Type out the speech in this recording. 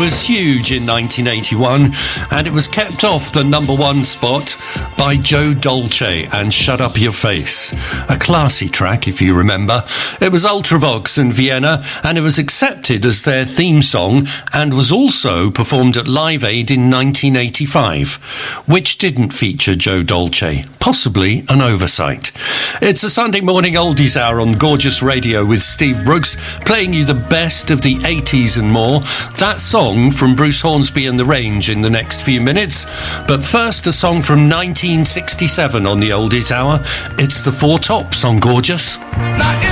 was huge in 1981, and it was kept off the number one spot by Joe Dolce and Shut Up Your Face. A classy track, if you remember. It was Ultravox and Vienna, and it was accepted as their theme song and was also performed at Live Aid in 1985, which didn't feature Joe Dolce. Possibly an oversight. It's a Sunday morning oldies hour on Gorgeous Radio with Steve Brooks, playing you the best of the 80s and more. That song from Bruce Hornsby and the Range in the next few minutes. But first, a song from 1967 on the oldies hour. It's the Four Tops on Gorgeous. Now,